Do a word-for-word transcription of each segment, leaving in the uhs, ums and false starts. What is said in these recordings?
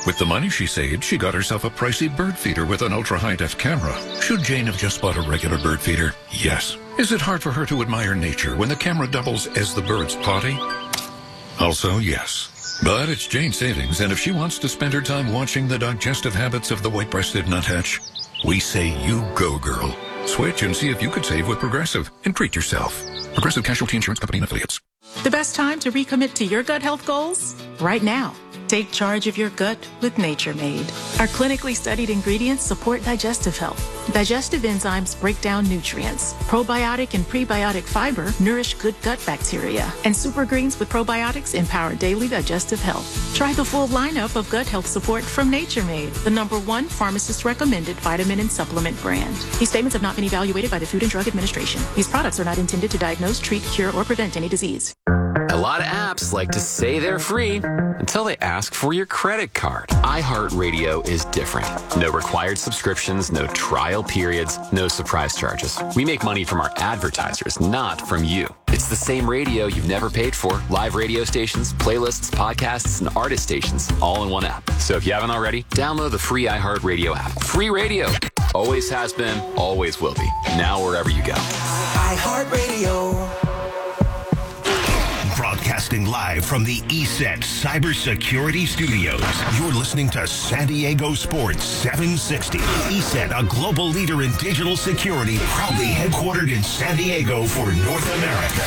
With the money she saved, she got herself a pricey bird feeder with an ultra-high-def camera. Should Jane have just bought a regular bird feeder? Yes. Is it hard for her to admire nature when the camera doubles as the bird's potty? Also, yes. But it's Jane's savings, and if she wants to spend her time watching the digestive habits of the white-breasted nuthatch, we say you go, girl. Switch and see if you could save with Progressive and treat yourself. Progressive Casualty Insurance Company and Affiliates. The best time to recommit to your gut health goals? Right now. Take charge of your gut with Nature Made. Our clinically studied ingredients support digestive health. Digestive enzymes break down nutrients. Probiotic and prebiotic fiber nourish good gut bacteria. And super greens with probiotics empower daily digestive health. Try the full lineup of gut health support from Nature Made, the number one pharmacist-recommended vitamin and supplement brand. These statements have not been evaluated by the Food and Drug Administration. These products are not intended to diagnose, treat, cure, or prevent any disease. A lot of apps like to say they're free until they ask for your credit card. iHeartRadio is different. No required subscriptions, no trial periods, no surprise charges. We make money from our advertisers, not from you. It's the same radio you've never paid for. Live radio stations, playlists, podcasts, and artist stations, all in one app. So if you haven't already, download the free iHeartRadio app. Free radio. Always has been, always will be. Now wherever you go. iHeartRadio. Broadcasting live from the E S E T Cybersecurity Studios. You're listening to San Diego Sports seven sixty. E S E T, a global leader in digital security, proudly headquartered in San Diego for North America.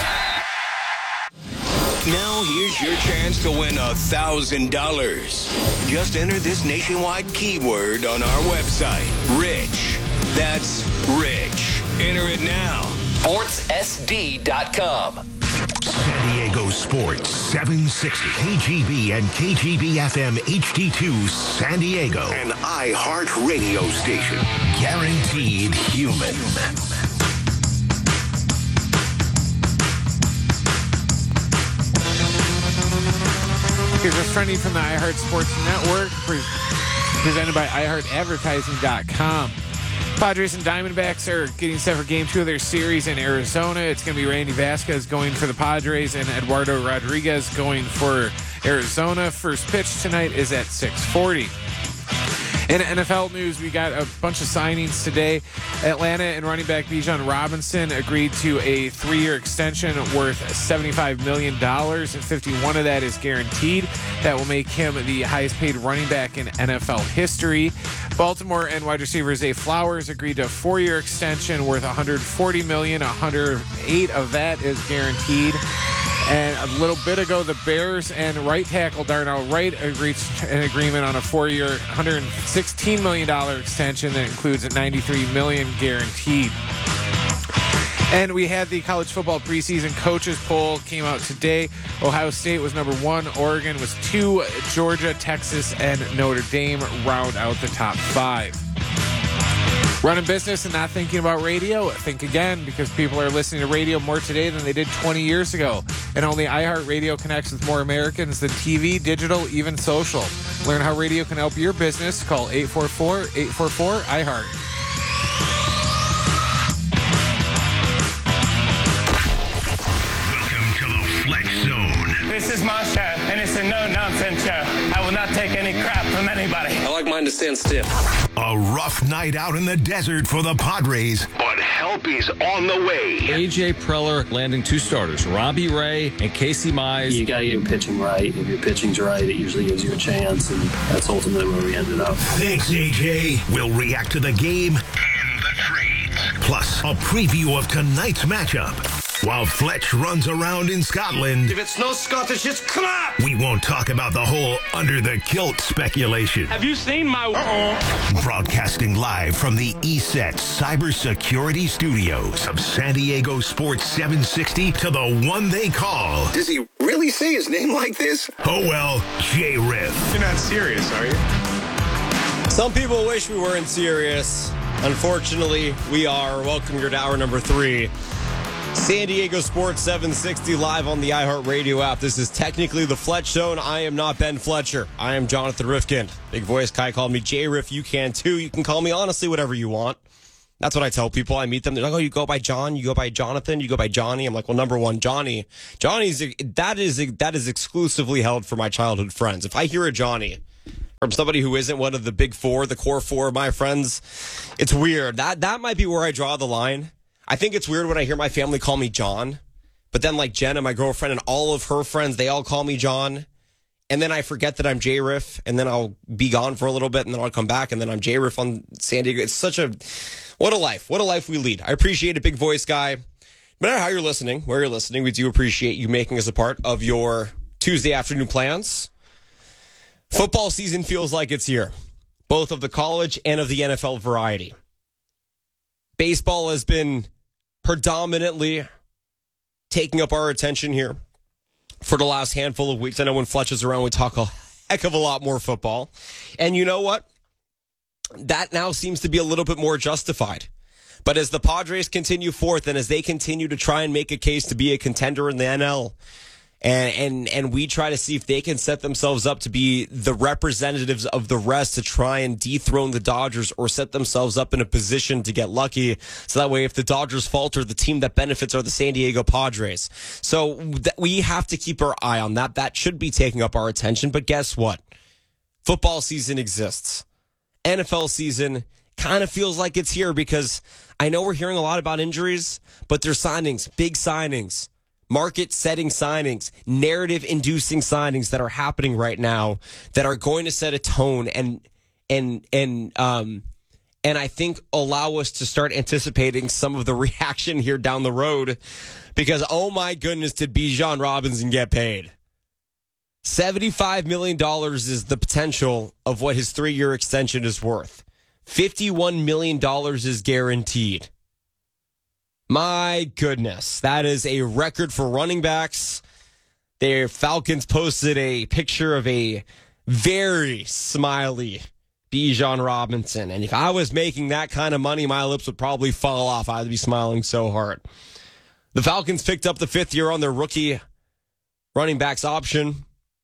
Now here's your chance to win a thousand dollars. Just enter this nationwide keyword on our website. Rich. That's rich. Enter it now. sports S D dot com. San Diego Sports seven sixty. K G B and K G B F M H D two San Diego. An iHeart radio station. Guaranteed human. Here's what's trending from the iHeart Sports Network, pre- presented by i heart advertising dot com. Padres and Diamondbacks are getting set for game two of their series in Arizona. It's going to be Randy Vasquez going for the Padres and Eduardo Rodriguez going for Arizona. First pitch tonight is at six forty. In N F L news, we got a bunch of signings today. Atlanta and running back Bijan Robinson agreed to a three-year extension worth seventy-five million dollars, and fifty-one of that is guaranteed. That will make him the highest-paid running back in N F L history. Baltimore and wide receiver Zay Flowers agreed to a four-year extension worth one hundred forty million dollars. one hundred eight of that is guaranteed. And a little bit ago, the Bears and right tackle Darnell Wright reached an agreement on a four-year, one hundred sixteen million dollars extension that includes a ninety-three million dollars guaranteed. And we had the college football preseason coaches poll came out today. Ohio State was number one. Oregon was two. Georgia, Texas, and Notre Dame round out the top five. Running business and not thinking about radio? Think again, because people are listening to radio more today than they did twenty years ago. And only iHeartRadio connects with more Americans than T V, digital, even social. Learn how radio can help your business. Call eight four four, eight four four, I heart. Welcome to the Flex Zone. This is my show, and it's a no-nonsense show. I will not take any crap from anybody. I like mine to stand stiff. A rough night out in the desert for the Padres, but help is on the way. A J Preller landing two starters, Robbie Ray and Casey Mize. You got to get your pitching right. If your pitching's right, it usually gives you a chance, and that's ultimately where we ended up. Thanks, A J. We'll react to the game and the trades. Plus, a preview of tonight's matchup. While Fletch runs around in Scotland, If it's no Scottish, it's crap! we won't talk about the whole under the kilt speculation. Have you seen my... Uh-oh. Broadcasting live from the E S E T Cybersecurity Studios of San Diego Sports seven sixty to the one they call... Does he really say his name like this? Oh well, J-Riff. You're not serious, are you? Some people wish we weren't serious. Unfortunately, we are. Welcome to hour number three. San Diego Sports seven sixty live on the iHeartRadio app. This is technically the Fletch Zone. I am not Ben Fletcher. I am Jonathan Rifkin. Big voice Kai called me J-Riff. You can too. You can call me honestly whatever you want. That's what I tell people. I meet them. They're like, oh, you go by John, you go by Jonathan, you go by Johnny. I'm like, well, number one, Johnny. Johnny's, that is, that is exclusively held for my childhood friends. If I hear a Johnny, from somebody who isn't one of the big four, the core four of my friends. It's weird. That that might be where I draw the line. I think it's weird when I hear my family call me John, but then like Jenna, my girlfriend, and all of her friends, they all call me John. And then I forget that I'm J-Riff, and then I'll be gone for a little bit, and then I'll come back, and then I'm J-Riff on San Diego. It's such a, what a life. What a life we lead. I appreciate it, big voice guy. No matter how you're listening, where you're listening, we do appreciate you making us a part of your Tuesday afternoon plans. Football season feels like it's here, both of the college and of the N F L variety. Baseball has been predominantly taking up our attention here for the last handful of weeks. I know when Fletch is around, we talk a heck of a lot more football. And you know what? That now seems to be a little bit more justified. But as the Padres continue forth and as they continue to try and make a case to be a contender in the N L, and and and we try to see if they can set themselves up to be the representatives of the rest to try and dethrone the Dodgers or set themselves up in a position to get lucky. So that way, if the Dodgers falter, the team that benefits are the San Diego Padres. So th- we have to keep our eye on that. That should be taking up our attention. But guess what? Football season exists. N F L season kind of feels like it's here because I know we're hearing a lot about injuries, but there's signings, big signings. Market-setting signings, narrative-inducing signings that are happening right now that are going to set a tone and and and um and I think allow us to start anticipating some of the reaction here down the road. Because oh my goodness, did Bijan Robinson get paid? seventy-five million dollars is the potential of what his three-year extension is worth. fifty-one million dollars is guaranteed. My goodness, that is a record for running backs. Their Falcons posted a picture of a very smiley Bijan Robinson. And if I was making that kind of money, my lips would probably fall off. I'd be smiling so hard. The Falcons picked up the fifth year on their rookie running backs option.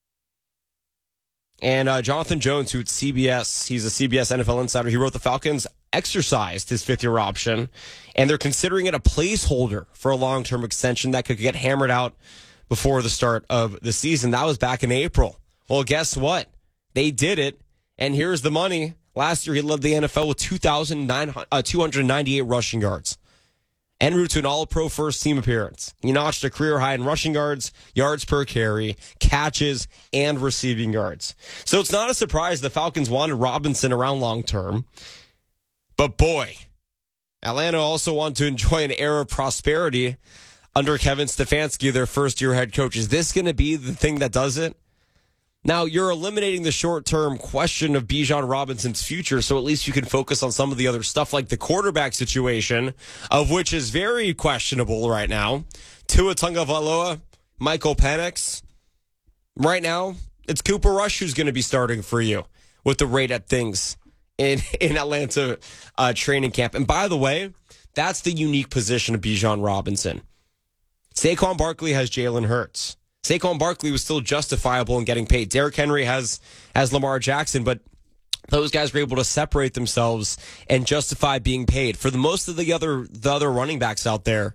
And uh, Jonathan Jones, who's C B S, he's a C B S N F L insider. He wrote the Falcons exercised his fifth-year option, and they're considering it a placeholder for a long-term extension that could get hammered out before the start of the season. That was back in April. Well, guess what? They did it, and here's the money. Last year, he led the N F L with two thousand two hundred ninety-eight rushing yards, en route to an all-pro first-team appearance. He notched a career high in rushing yards, yards per carry, catches, and receiving yards. So it's not a surprise the Falcons wanted Robinson around long-term. But boy, Atlanta also wanted to enjoy an era of prosperity under Kevin Stefanski, their first-year head coach. Is this going to be the thing that does it? Now, you're eliminating the short-term question of Bijan Robinson's future, so at least you can focus on some of the other stuff, like the quarterback situation, of which is very questionable right now. Tua Tagovailoa, Michael Penix. Right now, it's Cooper Rush who's going to be starting for you with the rate at things in, in Atlanta uh, training camp. And by the way, that's the unique position of Bijan Robinson. Saquon Barkley has Jalen Hurts. Saquon Barkley was still justifiable in getting paid. Derrick Henry has has Lamar Jackson, but those guys were able to separate themselves and justify being paid. For the most of the other the other running backs out there,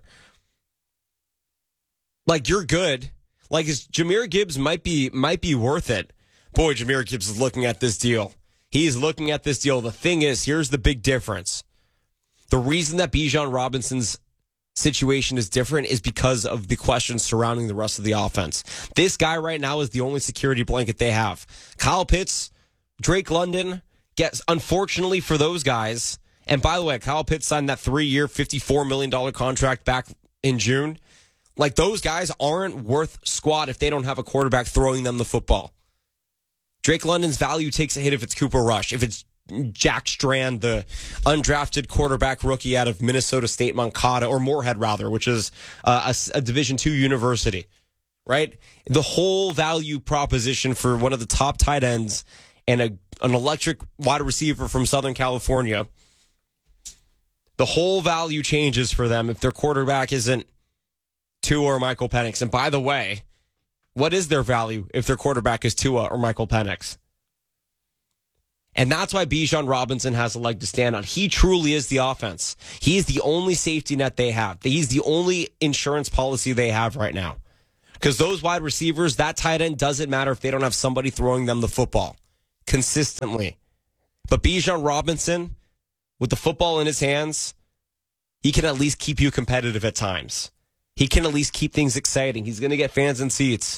like, you're good. Like, is Jahmyr Gibbs might be might be worth it. Boy, Jahmyr Gibbs is looking at this deal. He's looking at this deal. The thing is, here's the big difference. The reason that Bijan Robinson's situation is different is because of the questions surrounding the rest of the offense. This guy right now is the only security blanket they have. Kyle Pitts, Drake London, gets, unfortunately for those guys, and by the way, Kyle Pitts signed that three-year, fifty-four million dollars contract back in June. Like, those guys aren't worth squat if they don't have a quarterback throwing them the football. Drake London's value takes a hit if it's Cooper Rush, if it's Jack Strand, the undrafted quarterback rookie out of Minnesota State Moncada, or Moorhead rather, which is uh, a, a Division two university, right? The whole value proposition for one of the top tight ends and a, an electric wide receiver from Southern California, the whole value changes for them if their quarterback isn't Tua or Michael Penix. And by the way, what is their value if their quarterback is Tua or Michael Penix? And that's why Bijan Robinson has a leg to stand on. He truly is the offense. He is the only safety net they have. He's the only insurance policy they have right now. Because those wide receivers, that tight end, doesn't matter if they don't have somebody throwing them the football. consistently. But Bijan Robinson, with the football in his hands, he can at least keep you competitive at times. He can at least keep things exciting. He's going to get fans in seats.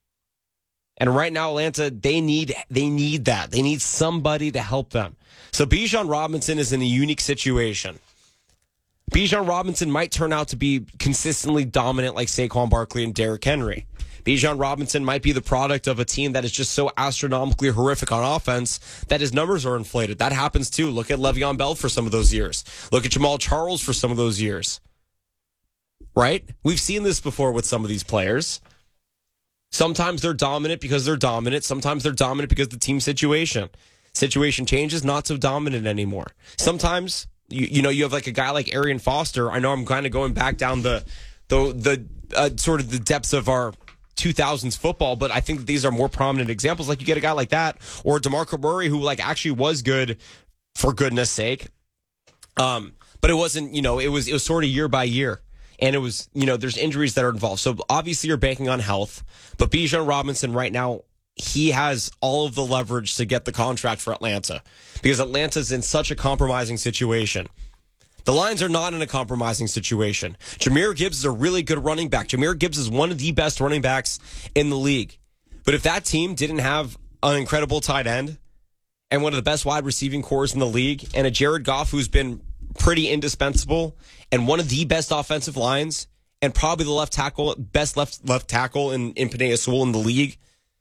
And right now, Atlanta, they need they need that. They need somebody to help them. So Bijan Robinson is in a unique situation. Bijan Robinson might turn out to be consistently dominant like Saquon Barkley and Derrick Henry. Bijan Robinson might be the product of a team that is just so astronomically horrific on offense that his numbers are inflated. That happens too. Look at Le'Veon Bell for some of those years. Look at Jamal Charles for some of those years. Right? We've seen this before with some of these players. Sometimes they're dominant because they're dominant. Sometimes they're dominant because of the team situation. Situation changes, not so dominant anymore. Sometimes, you, you know, you have like a guy like Arian Foster. I know I'm kind of going back down the the the uh, sort of the depths of our two thousands football, but I think these are more prominent examples. Like you get a guy like that, or DeMarco Murray, who like actually was good for goodness sake. Um, but it wasn't, you know, it was it was sort of year by year. And it was, you know, there's injuries that are involved. So obviously you're banking on health. But Bijan Robinson right now, he has all of the leverage to get the contract for Atlanta because Atlanta's in such a compromising situation. The Lions are not in a compromising situation. Jahmyr Gibbs is a really good running back. Jahmyr Gibbs is one of the best running backs in the league. But if that team didn't have an incredible tight end and one of the best wide receiving cores in the league and a Jared Goff who's been pretty indispensable and one of the best offensive lines and probably the left tackle, best left left tackle in, in Penei Sewell in the league.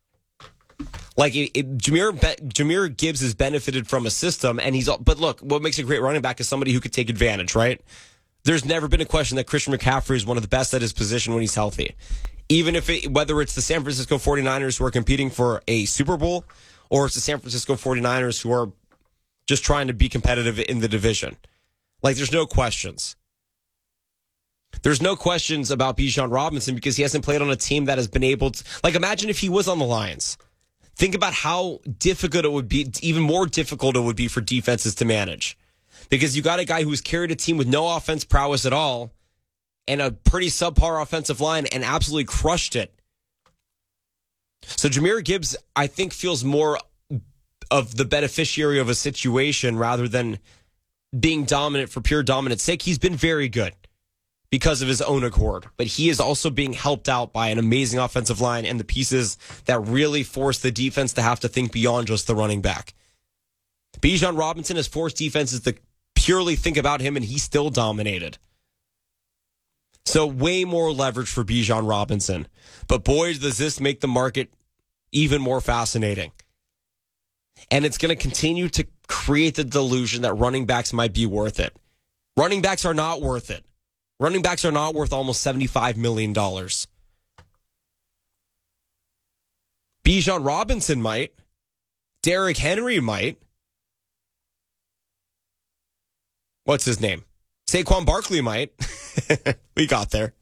Like it, it, Jahmyr, Jahmyr Gibbs has benefited from a system, and he's. But look, what makes a great running back is somebody who could take advantage, right? There's never been a question that Christian McCaffrey is one of the best at his position when he's healthy. Even if it, whether it's the San Francisco forty-niners who are competing for a Super Bowl or it's the San Francisco forty-niners who are just trying to be competitive in the division. Like, there's no questions. There's no questions about Bijan Robinson because he hasn't played on a team that has been able to... Like, imagine if he was on the Lions. Think about how difficult it would be, even more difficult it would be for defenses to manage. Because you got a guy who's carried a team with no offense prowess at all and a pretty subpar offensive line and absolutely crushed it. So Jahmyr Gibbs, I think, feels more of the beneficiary of a situation rather than being dominant for pure dominance sake. He's been very good because of his own accord, but he is also being helped out by an amazing offensive line and the pieces that really force the defense to have to think beyond just the running back. Bijan Robinson has forced defenses to purely think about him, and he still dominated. So way more leverage for Bijan Robinson. But boy, does this make the market even more fascinating. And it's going to continue to create the delusion that running backs might be worth it. Running backs are not worth it. Running backs are not worth almost seventy-five million dollars. Bijan Robinson might. Derrick Henry might. What's his name? Saquon Barkley might. We got there.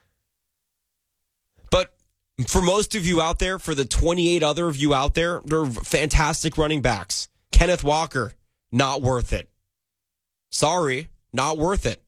But for most of you out there, for the twenty-eight other of you out there, they're fantastic running backs. Kenneth Walker, not worth it. Sorry, not worth it.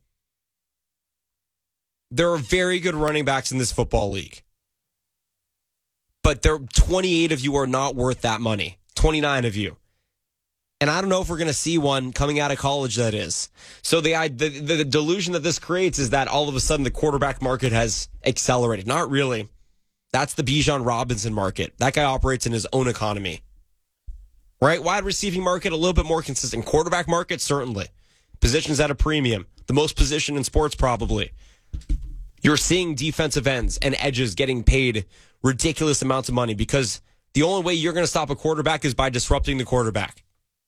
There are very good running backs in this football league. But there twenty-eight of you are not worth that money. twenty-nine of you. And I don't know if we're going to see one coming out of college that is. So the, the the delusion that this creates is that all of a sudden the quarterback market has accelerated. Not really. That's the Bijan Robinson market. That guy operates in his own economy. Right? Wide receiving market, a little bit more consistent. Quarterback market, certainly. Positions at a premium. The most position in sports, probably. You're seeing defensive ends and edges getting paid ridiculous amounts of money because the only way you're going to stop a quarterback is by disrupting the quarterback.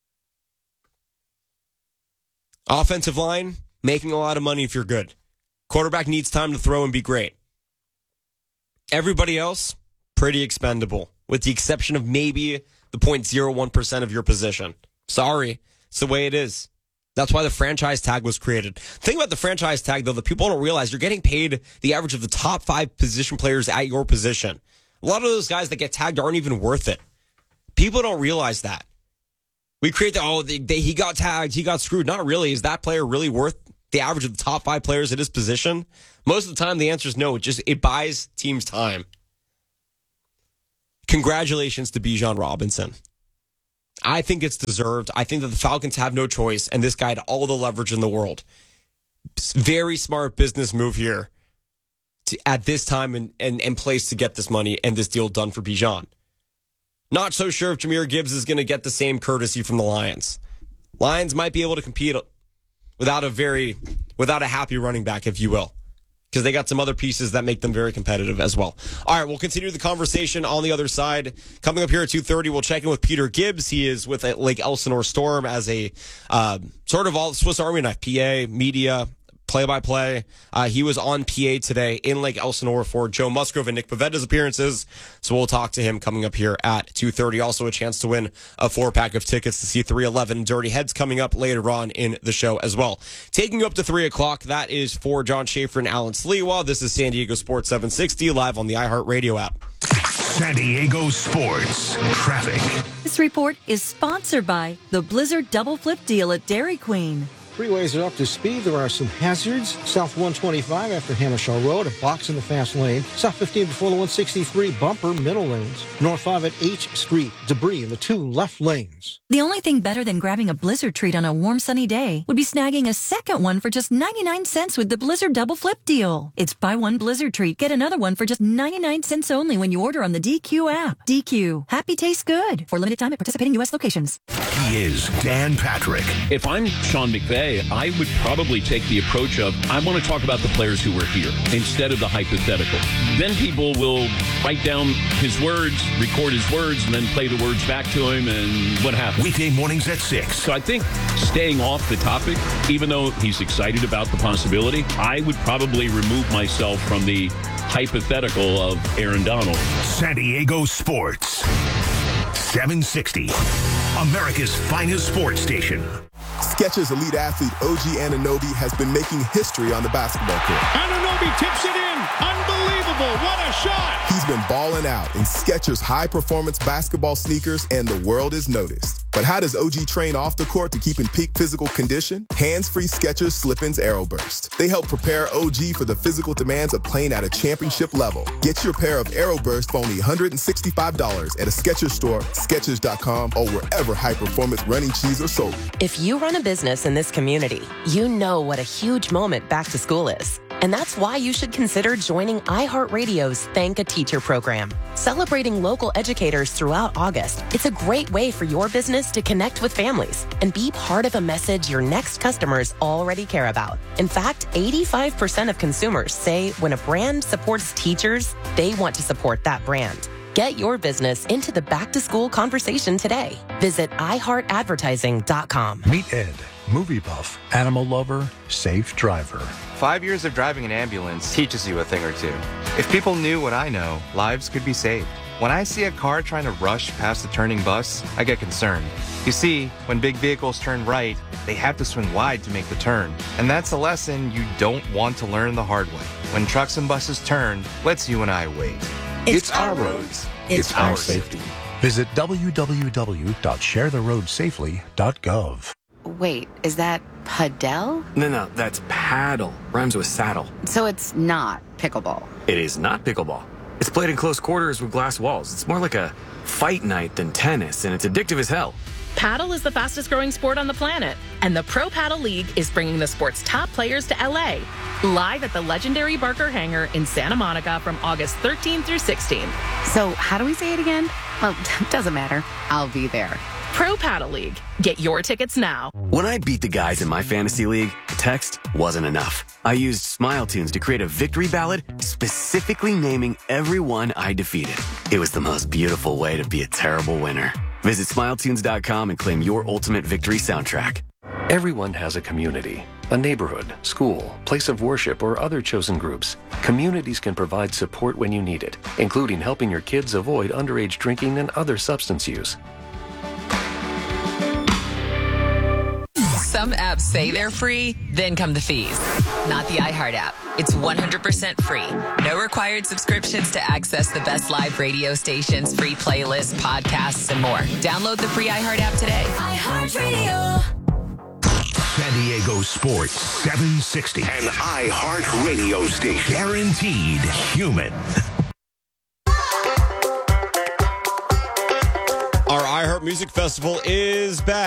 Offensive line, making a lot of money if you're good. Quarterback needs time to throw and be great. Everybody else, pretty expendable, with the exception of maybe the zero point zero one percent of your position. Sorry, it's the way it is. That's why the franchise tag was created. The thing about the franchise tag, though, that people don't realize, you're getting paid the average of the top five position players at your position. A lot of those guys that get tagged aren't even worth it. People don't realize that. We create the, oh, they, they, he got tagged, he got screwed. Not really. Is that player really worth the average of the top five players at his position? Most of the time, the answer is no. It just, it buys teams time. Congratulations to Bijan Robinson. I think it's deserved. I think that the Falcons have no choice, and this guy had all the leverage in the world. Very smart business move here to, at this time and, and, and place to get this money and this deal done for Bijan. Not so sure if Jahmyr Gibbs is going to get the same courtesy from the Lions. Lions might be able to compete without a very, without a happy running back, if you will, because they got some other pieces that make them very competitive as well. All right, we'll continue the conversation on the other side. Coming up here at two thirty, we'll check in with Peter Gibbs. He is with Lake Elsinore Storm as a uh, sort of all Swiss Army knife, P A, media, play-by-play. Uh, he was on P A today in Lake Elsinore for Joe Musgrove and Nick Pavetta's appearances. So we'll talk to him coming up here at two thirty. Also a chance to win a four-pack of tickets to see three eleven Dirty Heads coming up later on in the show as well. Taking you up to three o'clock, that is for John Schaefer and Alan Sliwa. This is San Diego Sports seven sixty live on the iHeartRadio app. San Diego Sports Traffic. This report is sponsored by the Blizzard Double Flip Deal at Dairy Queen. Freeways are up to speed. There are some hazards. South one twenty-five after Hammershaw Road, a box in the fast lane. South fifteen before the one sixty-three bumper, middle lanes. North five at H Street, debris in the two left lanes. The only thing better than grabbing a Blizzard treat on a warm, sunny day would be snagging a second one for just ninety-nine cents with the Blizzard Double Flip Deal. It's buy one Blizzard treat, get another one for just ninety-nine cents only when you order on the D Q app. D Q. Happy tastes good. For limited time at participating U S locations. He is Dan Patrick. If I'm Sean McVay, I would probably take the approach of, I want to talk about the players who were here instead of the hypothetical. Then people will write down his words, record his words, and then play the words back to him, and what happens? Weekday mornings at six. So I think staying off the topic, even though he's excited about the possibility, I would probably remove myself from the hypothetical of Aaron Donald. San Diego Sports seven sixty, America's finest sports station. Skechers elite athlete O G Anunoby has been making history on the basketball court. Anunoby tips it in. Unbelievable. What a shot. He's been balling out in Skechers high-performance basketball sneakers, and the world is noticed. But how does O G train off the court to keep in peak physical condition? Hands-free Skechers Slip-ins Aeroburst. They help prepare O G for the physical demands of playing at a championship level. Get your pair of Aeroburst for only one hundred sixty-five dollars at a Skechers store, Skechers dot com, or wherever high-performance running shoes are sold. If you run a business in this community, you know what a huge moment back to school is. And that's why you should consider joining iHeartRadio's Thank a Teacher program. Celebrating local educators throughout August, it's a great way for your business to connect with families and be part of a message your next customers already care about. In fact, eighty-five percent of consumers say when a brand supports teachers, they want to support that brand. Get your business into the back-to-school conversation today. Visit i heart advertising dot com. Meet Ed, movie buff, animal lover, safe driver. Five years of driving an ambulance teaches you a thing or two. If people knew what I know, lives could be saved. When I see a car trying to rush past a turning bus, I get concerned. You see, when big vehicles turn right, they have to swing wide to make the turn. And that's a lesson you don't want to learn the hard way. When trucks and buses turn, let's you and I wait. It's, it's our roads. It's, it's our our safety. safety. Visit w w w dot share the road safely dot gov. Wait, is that padel? No, no, that's paddle. Rhymes with saddle. So it's not pickleball. It is not pickleball. It's played in close quarters with glass walls. It's more like a fight night than tennis, and it's addictive as hell. Paddle is the fastest growing sport on the planet, and the Pro Paddle League is bringing the sport's top players to L A. Live at the legendary Barker Hangar in Santa Monica from August thirteenth through sixteenth. So how do we say it again? Well, doesn't matter. I'll be there. Pro Paddle League. Get your tickets now. When I beat the guys in my fantasy league, text wasn't enough. I used Smile Tunes to create a victory ballad specifically naming everyone I defeated. It was the most beautiful way to be a terrible winner. Visit smile tunes dot com and claim your ultimate victory soundtrack. Everyone has a community, a neighborhood, school, place of worship, or other chosen groups. Communities can provide support when you need it, including helping your kids avoid underage drinking and other substance use. Some apps say they're free, then come the fees. Not the iHeart app. It's one hundred percent free. No required subscriptions to access the best live radio stations, free playlists, podcasts, and more. Download the free iHeart app today. iHeartRadio. San Diego Sports seven sixty. An iHeart radio station. Guaranteed human. Our iHeart iHeart Music Festival is back.